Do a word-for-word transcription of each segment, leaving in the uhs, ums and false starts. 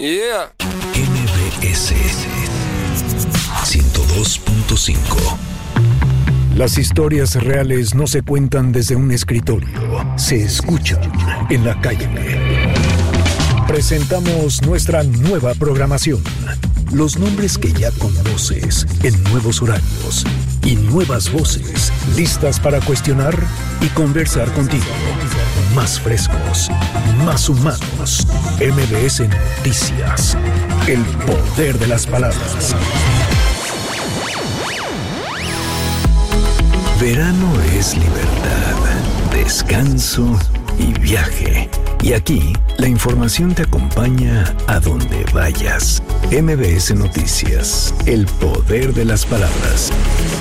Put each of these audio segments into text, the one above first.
Yeah. M B S ciento dos punto cinco. Las historias reales no se cuentan desde un escritorio, se escuchan en la calle. Presentamos nuestra nueva programación. Los nombres que ya conoces en nuevos horarios y nuevas voces listas para cuestionar y conversar contigo. Más frescos, más humanos. M B S Noticias. El poder de las palabras. Verano es libertad, descanso y viaje. Y aquí, la información te acompaña a donde vayas. M B S Noticias, el poder de las palabras.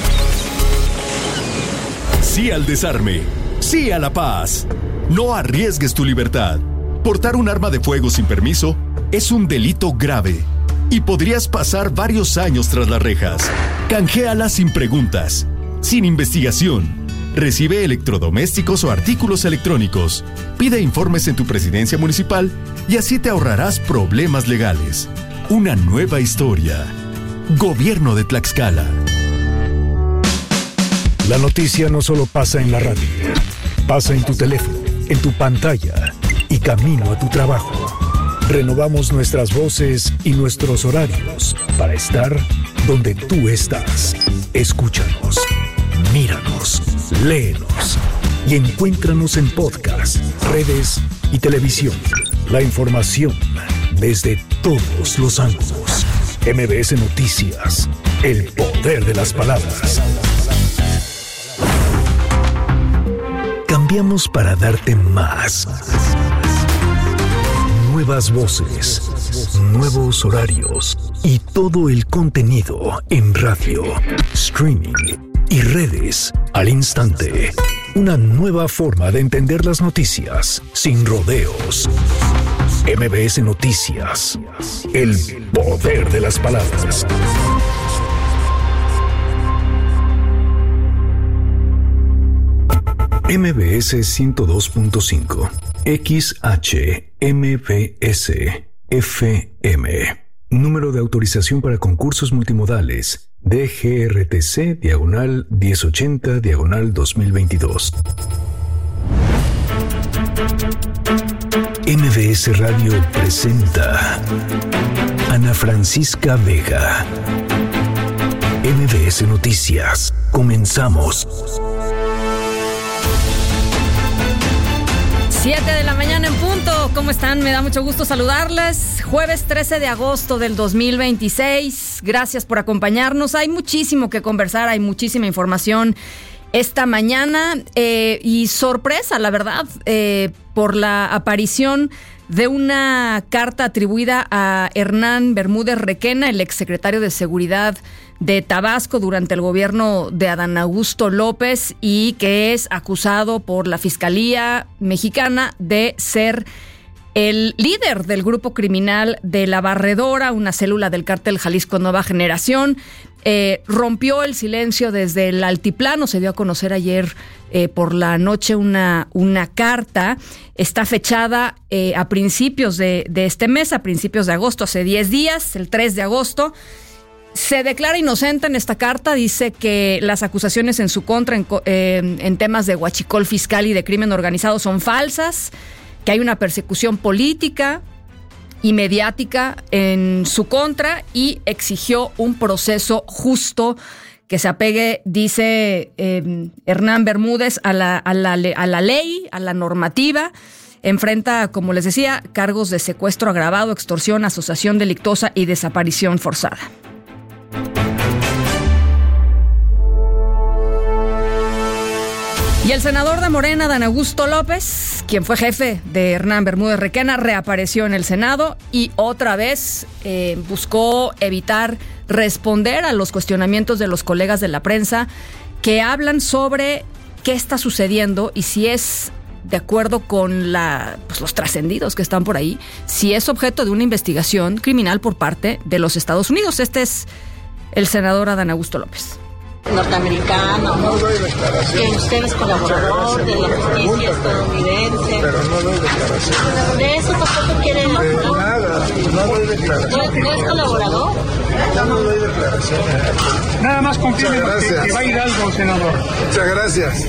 Sí al desarme, sí a la paz. No arriesgues tu libertad. Portar un arma de fuego sin permiso es un delito grave y podrías pasar varios años tras las rejas. Canjéala sin preguntas, sin investigación. Recibe electrodomésticos o artículos electrónicos. Pide informes en tu presidencia municipal y así te ahorrarás problemas legales. Una nueva historia. Gobierno de Tlaxcala. La noticia no solo pasa en la radio, pasa en tu teléfono, en tu pantalla y camino a tu trabajo. Renovamos nuestras voces y nuestros horarios para estar donde tú estás. Escúchanos, míranos, léenos y encuéntranos en podcast, redes y televisión. La información desde todos los ángulos. M B S Noticias, el poder de las palabras. Cambiamos para darte más. Nuevas voces, nuevos horarios y todo el contenido en radio, streaming y redes al instante. Una nueva forma de entender las noticias sin rodeos. M B S Noticias, el poder de las palabras. M B S ciento dos punto cinco, X H M B S F M. Número de autorización para concursos multimodales D G R T C diagonal diez ochenta diagonal dos mil veintidós. M B S Radio presenta Ana Francisca Vega. M B S Noticias. Comenzamos. siete de la mañana en punto. ¿Cómo están? Me da mucho gusto saludarles. Jueves trece de agosto del dos mil veintiséis. Gracias por acompañarnos. Hay muchísimo que conversar, hay muchísima información esta mañana eh, y sorpresa, la verdad, eh, por la aparición de una carta atribuida a Hernán Bermúdez Requena, el exsecretario de Seguridad de Tabasco durante el gobierno de Adán Augusto López, y que es acusado por la Fiscalía Mexicana de ser el líder del grupo criminal de La Barredora, una célula del cártel Jalisco Nueva Generación. Eh, rompió el silencio desde el altiplano. Se dio a conocer ayer eh, por la noche una, una carta. Está fechada eh, a principios de, de este mes, a principios de agosto, hace diez días, el tres de agosto. Se declara inocente en esta carta. Dice que las acusaciones en su contra en, eh, en temas de huachicol fiscal y de crimen organizado son falsas, que hay una persecución política y mediática en su contra, y exigió un proceso justo que se apegue, dice eh, Hernán Bermúdez, a la, a, la, a la ley, a la normativa. Enfrenta, como les decía, cargos de secuestro agravado, extorsión, asociación delictuosa y desaparición forzada. Y el senador de Morena, Adán Augusto López, quien fue jefe de Hernán Bermúdez Requena, reapareció en el Senado y otra vez eh, buscó evitar responder a los cuestionamientos de los colegas de la prensa que hablan sobre qué está sucediendo y si es, de acuerdo con la, pues, los trascendidos que están por ahí, si es objeto de una investigación criminal por parte de los Estados Unidos. Este es el senador Adán Augusto López. Norteamericano, no doy declaración. Que usted es colaborador de la justicia estadounidense. Pero no doy declaración. De eso tampoco quiere De hablar. nada, no doy declaración. ¿No, no es colaborador? No, no doy declaración. Nada más confirme que, que va a ir algo, senador. Muchas gracias.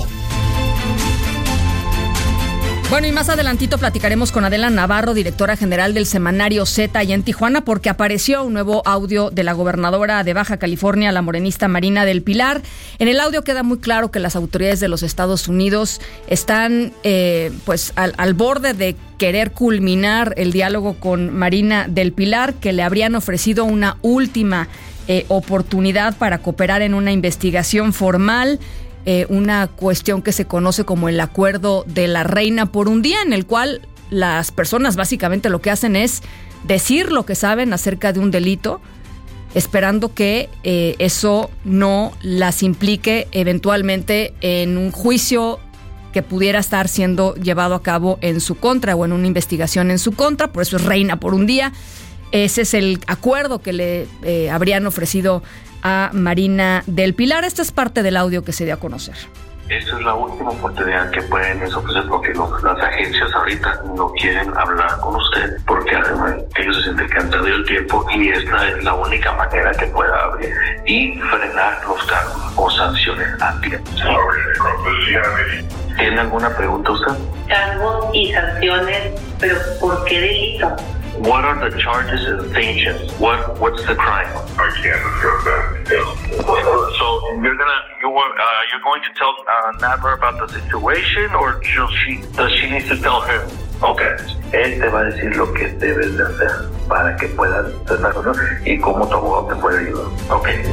Bueno, y más adelantito platicaremos con Adela Navarro, directora general del semanario Z allá en Tijuana, porque apareció un nuevo audio de la gobernadora de Baja California, la morenista Marina del Pilar. En el audio queda muy claro que las autoridades de los Estados Unidos están eh, pues al, al borde de querer culminar el diálogo con Marina del Pilar, que le habrían ofrecido una última eh, oportunidad para cooperar en una investigación formal. Eh, una cuestión que se conoce como el acuerdo de la reina por un día, en el cual las personas básicamente lo que hacen es decir lo que saben acerca de un delito, esperando que eh, eso no las implique eventualmente en un juicio que pudiera estar siendo llevado a cabo en su contra o en una investigación en su contra. Por eso es reina por un día. Ese es el acuerdo que le eh, habrían ofrecido a Marina del Pilar. Esta es parte del audio que se dio a conocer. Esta es la última oportunidad que pueden ofrecer porque los, las agencias ahorita no quieren hablar con usted porque además ellos se sienten que han perdido el tiempo y esta es la única manera que pueda abrir y frenar los cargos o sanciones a tiempo. ¿Tiene alguna pregunta usted? Cargos y sanciones, pero ¿por qué delito? What are the charges and sanctions? What What's the crime? I can't discuss that. So you're gonna you want uh, you're going to tell uh, Navarro about the situation, or shall she does she need to tell him? Okay. Él te va a decir lo que debes de hacer para que puedas hacer ¿no? y cómo tu abogado te puede ayudar. Okay.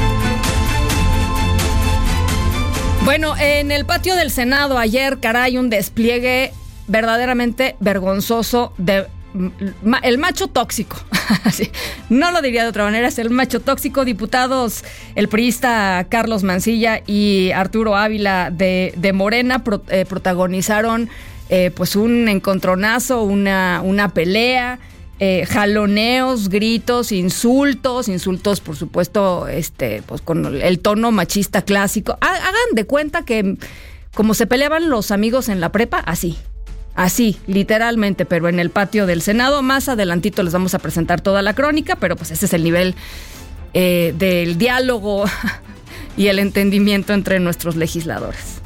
Bueno, en el patio del Senado ayer, caray, un despliegue verdaderamente vergonzoso de el macho tóxico. No lo diría de otra manera, es el macho tóxico. Diputados, el priista Carlos Mancilla y Arturo Ávila de, de Morena pro, eh, protagonizaron eh, pues un encontronazo, una, una pelea, eh, jaloneos, gritos, insultos, insultos por supuesto este, pues con el tono machista clásico. Hagan de cuenta que como se peleaban los amigos en la prepa, así. Así, literalmente, pero en el patio del Senado. Más adelantito les vamos a presentar toda la crónica, pero pues ese es el nivel eh, del diálogo y el entendimiento entre nuestros legisladores.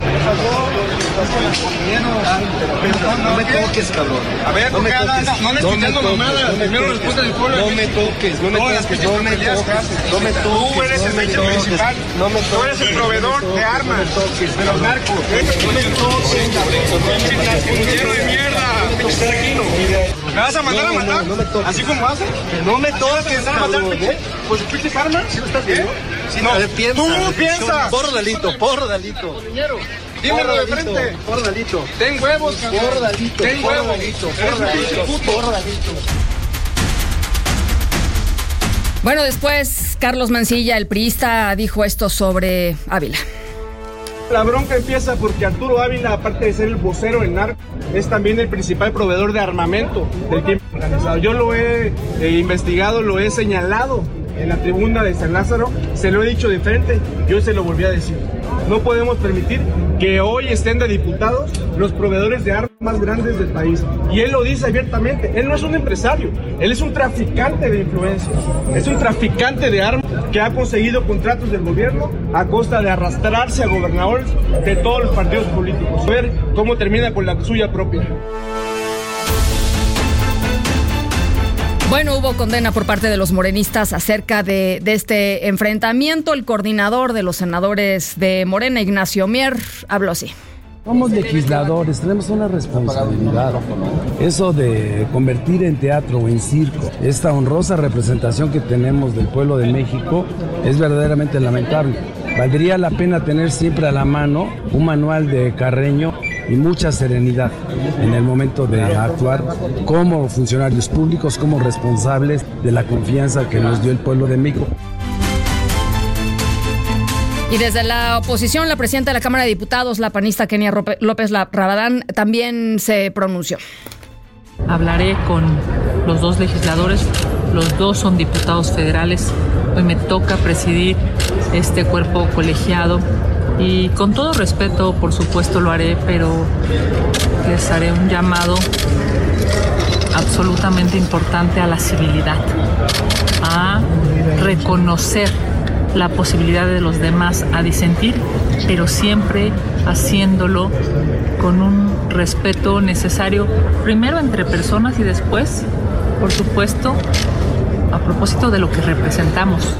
No me toques, cabrón. A ver, no me toques. No le estoy dando mamadas. Primero respuesta del pueblo. No me toques, no me toques, no me toques. No me toques. Tú eres el dueño principal. No me toques. Tú eres el proveedor de armas. De los narcos. No me toques, ¡Puñero de mierda! ¿Me vas a mandar a matar? No me toques. ¿Así como haces? No me toques, cabrón. ¿Pues pinches armas? ¿Sí lo estás viendo? No, piensa. tú piensas. Por delito, por delito. Dímelo de frente. Por delito. Ten huevos, cabrón. Por delito. Ten Por huevos. delito. Eres Por un pinche delito. puto. Por delito. Bueno, después Carlos Mancilla, el priista, dijo esto sobre Ávila. La bronca empieza porque Arturo Ávila, aparte de ser el vocero del narco, es también el principal proveedor de armamento del crimen organizado. Yo lo he eh, investigado, lo he señalado en la tribuna de San Lázaro, se lo he dicho de frente, yo se lo volví a decir. No podemos permitir que hoy estén de diputados los proveedores de armas más grandes del país. Y él lo dice abiertamente, él no es un empresario, él es un traficante de influencia, es un traficante de armas que ha conseguido contratos del gobierno a costa de arrastrarse a gobernadores de todos los partidos políticos. A ver cómo termina con la suya propia. Bueno, hubo condena por parte de los morenistas acerca de, de este enfrentamiento. El coordinador de los senadores de Morena, Ignacio Mier, habló así. Somos legisladores, tenemos una responsabilidad. Eso de convertir en teatro o en circo esta honrosa representación que tenemos del pueblo de México es verdaderamente lamentable. Valdría la pena tener siempre a la mano un manual de Carreño y mucha serenidad en el momento de actuar como funcionarios públicos, como responsables de la confianza que nos dio el pueblo de México. Y desde la oposición, la presidenta de la Cámara de Diputados, la panista Kenia López Rabadán, también se pronunció. Hablaré con los dos legisladores, los dos son diputados federales. Hoy me toca presidir este cuerpo colegiado y con todo respeto, por supuesto, lo haré, pero les haré un llamado absolutamente importante a la civilidad, a reconocer la posibilidad de los demás a disentir, pero siempre haciéndolo con un respeto necesario, primero entre personas y después, por supuesto, a propósito de lo que representamos.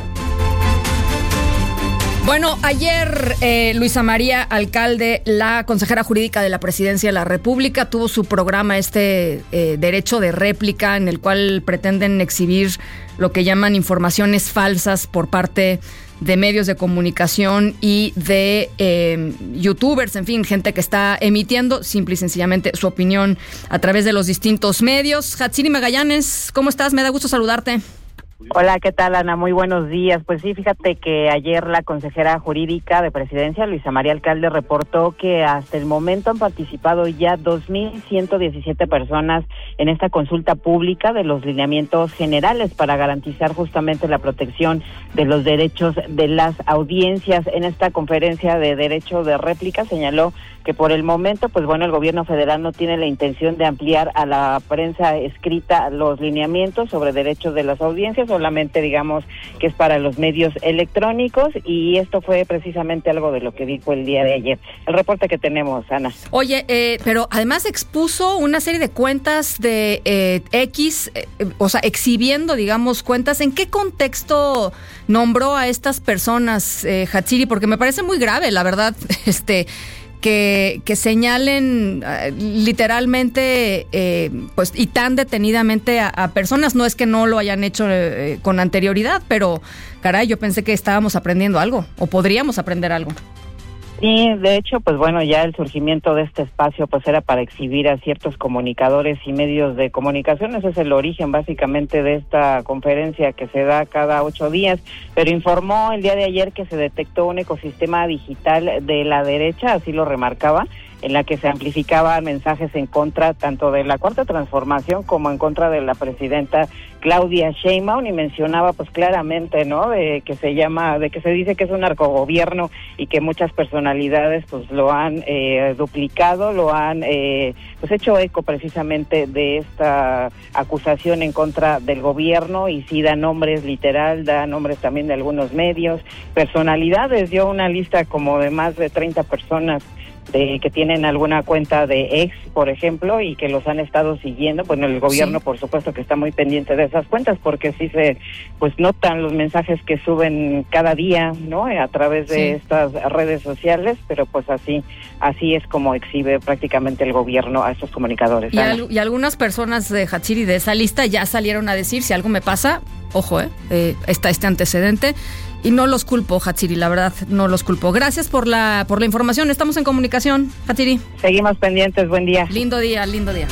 Bueno, ayer eh, Luisa María Alcalde, la consejera jurídica de la Presidencia de la República, tuvo su programa, este eh, derecho de réplica, en el cual pretenden exhibir lo que llaman informaciones falsas por parte de medios de comunicación y de eh, youtubers, en fin, gente que está emitiendo simple y sencillamente su opinión a través de los distintos medios. Hatsiri Magallanes, ¿cómo estás? Me da gusto saludarte. Hola, ¿qué tal, Ana? Muy buenos días. Pues sí, fíjate que ayer la consejera jurídica de Presidencia, Luisa María Alcalde, reportó que hasta el momento han participado ya dos mil ciento diecisiete personas en esta consulta pública de los lineamientos generales para garantizar justamente la protección de los derechos de las audiencias. En esta conferencia de derecho de réplica señaló que por el momento, pues bueno, el gobierno federal no tiene la intención de ampliar a la prensa escrita los lineamientos sobre derechos de las audiencias, solamente digamos que es para los medios electrónicos, y esto fue precisamente algo de lo que dijo el día de ayer. El reporte que tenemos, Ana. Oye, eh, pero además expuso una serie de cuentas de eh, X, eh, o sea, exhibiendo, digamos, cuentas. ¿En qué contexto nombró a estas personas, eh, Hatsiri? Porque me parece muy grave, la verdad, este... Que, que señalen uh, literalmente eh, pues y tan detenidamente a, a personas. No es que no lo hayan hecho eh, con anterioridad, pero caray, yo pensé que estábamos aprendiendo algo o podríamos aprender algo. Sí, de hecho, pues bueno, ya el surgimiento de este espacio pues era para exhibir a ciertos comunicadores y medios de comunicación. Ese es el origen básicamente de esta conferencia que se da cada ocho días, pero informó el día de ayer que se detectó un ecosistema digital de la derecha, así lo remarcaba, en la que se amplificaban mensajes en contra tanto de la Cuarta Transformación como en contra de la presidenta Claudia Sheinbaum, y mencionaba pues claramente, ¿no?, de que se llama, de que se dice que es un narcogobierno y que muchas personalidades pues lo han eh, duplicado, lo han eh, pues hecho eco precisamente de esta acusación en contra del gobierno, y sí da nombres literal, da nombres también de algunos medios, personalidades, dio una lista como de más de treinta personas de que tienen alguna cuenta de ex, por ejemplo, y que los han estado siguiendo. Bueno, el gobierno, sí, por supuesto que está muy pendiente de esas cuentas, porque sí se pues notan los mensajes que suben cada día, ¿no?, a través de sí. estas redes sociales, pero pues así así es como exhibe prácticamente el gobierno a estos comunicadores. Y, al, y algunas personas de Hatsiri de esa lista ya salieron a decir, si algo me pasa, ojo, eh, eh está este antecedente. Y no los culpo, Hatsiri, la verdad, no los culpo. Gracias por la por la información. Estamos en comunicación, Hatsiri. Seguimos pendientes. Buen día. Lindo día, lindo día.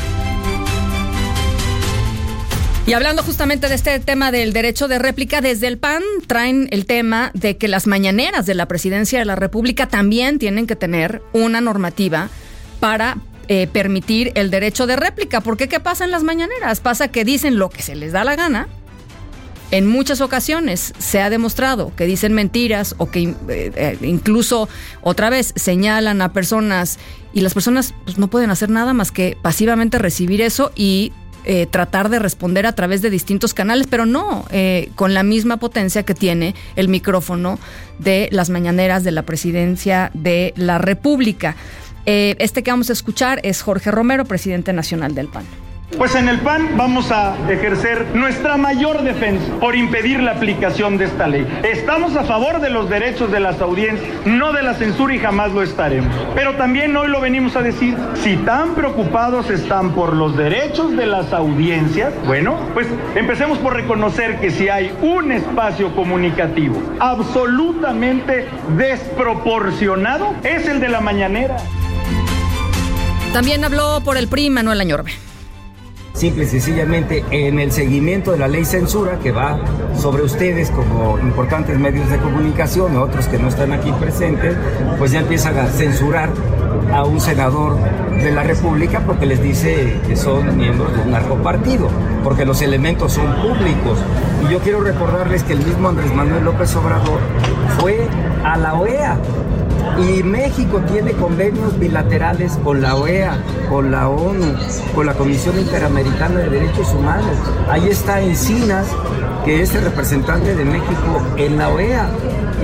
Y hablando justamente de este tema del derecho de réplica, desde el P A N traen el tema de que las mañaneras de la Presidencia de la República también tienen que tener una normativa para eh, permitir el derecho de réplica. Porque ¿qué pasa en las mañaneras? Pasa que dicen lo que se les da la gana. En muchas ocasiones se ha demostrado que dicen mentiras o que eh, eh, incluso otra vez señalan a personas, y las personas pues, no pueden hacer nada más que pasivamente recibir eso y eh, tratar de responder a través de distintos canales, pero no eh, con la misma potencia que tiene el micrófono de las mañaneras de la Presidencia de la República. Eh, este que vamos a escuchar es Jorge Romero, presidente nacional del P A N. Pues en el P A N vamos a ejercer nuestra mayor defensa por impedir la aplicación de esta ley. Estamos a favor de los derechos de las audiencias, no de la censura, y jamás lo estaremos. Pero también hoy lo venimos a decir, si tan preocupados están por los derechos de las audiencias, bueno, pues empecemos por reconocer que si hay un espacio comunicativo absolutamente desproporcionado, es el de la mañanera. También habló por el P R I Manuel Añorbe. simple y sencillamente en el seguimiento de la ley censura que va sobre ustedes como importantes medios de comunicación, otros que no están aquí presentes, pues ya empiezan a censurar a un senador de la República porque les dice que son miembros de un narcopartido, porque los elementos son públicos. Y yo quiero recordarles que el mismo Andrés Manuel López Obrador fue a la O E A. Y México tiene convenios bilaterales con la O E A, con la ONU, con la Comisión Interamericana de Derechos Humanos. Ahí está Encinas, que es el representante de México en la O E A.